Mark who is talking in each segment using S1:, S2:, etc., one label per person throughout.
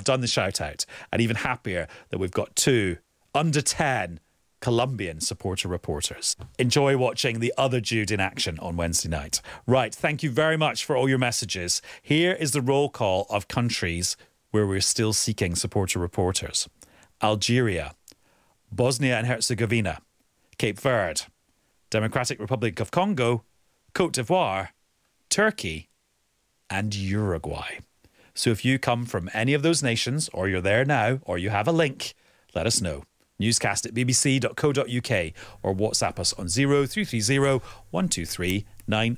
S1: done the shout out, and even happier that we've got 2 under 10 Colombian supporter reporters. Enjoy watching the other Jude in action on Wednesday night. Right, thank you very much for all your messages. Here is the roll call of countries where we're still seeking supporter reporters. Algeria, Bosnia and Herzegovina, Cape Verde, Democratic Republic of Congo, Côte d'Ivoire, Turkey, and Uruguay. So if you come from any of those nations, or you're there now, or you have a link, let us know. newscast@bbc.co.uk or WhatsApp us on 0330 123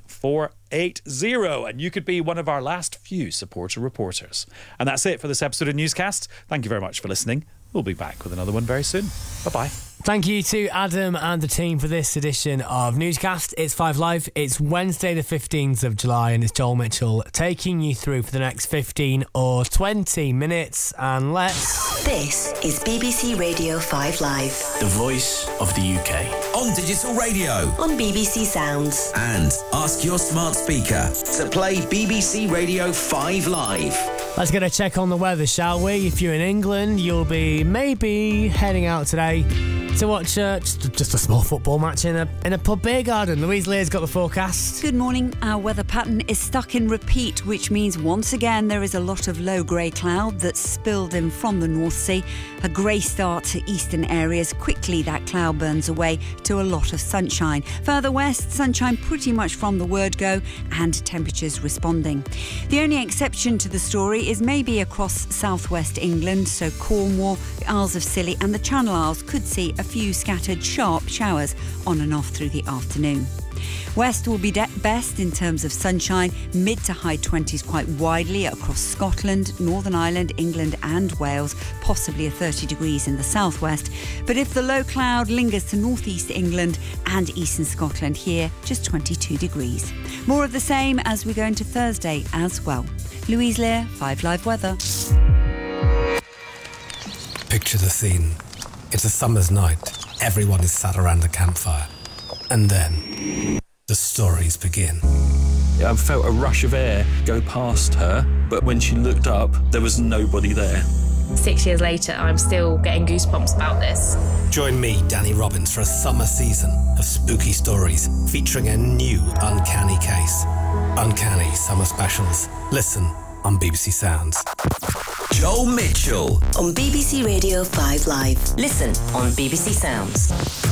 S1: 9480, and you could be one of our last few supporter reporters. And that's it for this episode of Newscast. Thank you very much for listening. We'll be back with another one very soon. Bye-bye.
S2: Thank you to Adam and the team for this edition of Newscast. It's 5 Live. It's Wednesday the 15th of July, and it's Joel Mitchell taking you through for the next 15 or 20 minutes. And let's...
S3: This is BBC Radio 5 Live.
S4: The voice of the UK.
S5: On digital radio.
S3: On BBC Sounds.
S5: And ask your smart speaker to play BBC Radio 5 Live.
S2: Let's get a check on the weather, shall we? If you're in England, you'll be maybe heading out today to watch just a small football match in a pub beer garden. Louise Lear's got the forecast.
S6: Good morning. Our weather pattern is stuck in repeat, which means once again there is a lot of low grey cloud that's spilled in from the North Sea. A grey start to eastern areas. Quickly that cloud burns away to a lot of sunshine. Further west, sunshine pretty much from the word go, and temperatures responding. The only exception to the story is maybe across southwest England, so Cornwall, the Isles of Scilly and the Channel Isles could see a few scattered sharp showers on and off through the afternoon. West will be best in terms of sunshine, mid to high 20s quite widely across Scotland, Northern Ireland, England and Wales, possibly a 30 degrees in the southwest. But if the low cloud lingers to northeast England and eastern Scotland, here just 22 degrees. More of the same as we go into Thursday as well. Louise Lear, 5 Live Weather.
S7: Picture the scene. It's a summer's night. Everyone is sat around a campfire. And then the stories begin.
S4: I felt a rush of air go past her, but when she looked up, there was nobody there.
S8: 6 years later, I'm still getting goosebumps about this.
S7: Join me, Danny Robbins, for a summer season of spooky stories featuring a new uncanny case. Uncanny Summer Specials. Listen on BBC Sounds.
S5: Joel Mitchell.
S3: On BBC Radio 5 Live. Listen on BBC Sounds.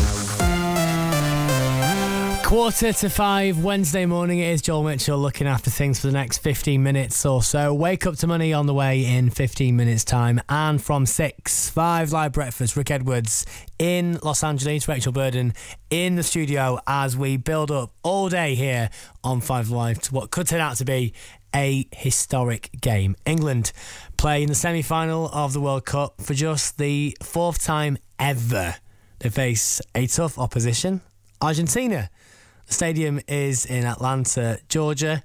S2: 4:45 Wednesday morning. It is Joel Mitchell looking after things for the next 15 minutes or so. Wake Up to Money on the way in 15 minutes time, and from 6, 5 Live Breakfast. Rick Edwards in Los Angeles, Rachel Burden in the studio as we build up all day here on 5 Live to what could turn out to be a historic game. England play in the semi-final of the World Cup for just the 4th time ever. They face a tough opposition, Argentina. The stadium is in Atlanta, Georgia.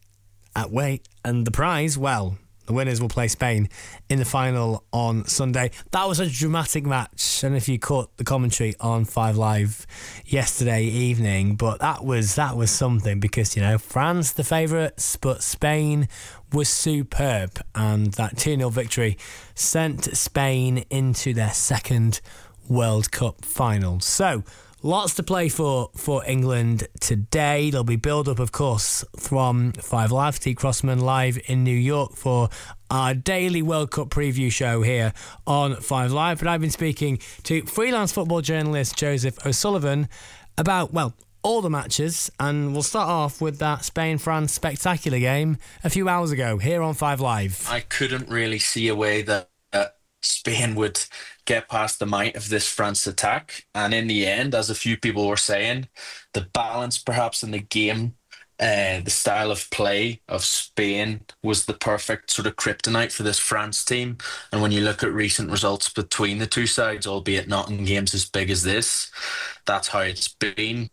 S2: And the prize, well, the winners will play Spain in the final on Sunday. That was a dramatic match, and if you caught the commentary on 5 Live yesterday evening, but that was something because, you know, France the favourites, but Spain was superb, and that 2-0 victory sent Spain into their second World Cup final. So, lots to play for England today. There'll be build-up, of course, from 5 Live. Steve Crossman live in New York for our daily World Cup preview show here on 5 Live. But I've been speaking to freelance football journalist Joseph O'Sullivan about, well, all the matches. And we'll start off with that Spain-France spectacular game a few hours ago here on 5 Live.
S9: I couldn't really see a way that Spain would get past the might of this France attack, and in the end, as a few people were saying, the balance perhaps in the game, the style of play of Spain was the perfect sort of kryptonite for this France team. And when you look at recent results between the two sides, albeit not in games as big as this, that's how it's been.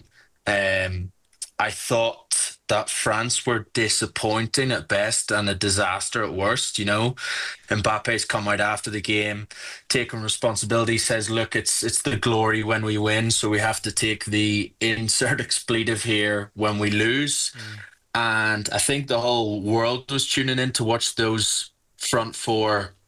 S9: I thought that France were disappointing at best and a disaster at worst. You know, Mbappe's come out after the game, taking responsibility, says, look, it's the glory when we win, so we have to take the insert expletive here when we lose. And I think the whole world was tuning in to watch those front four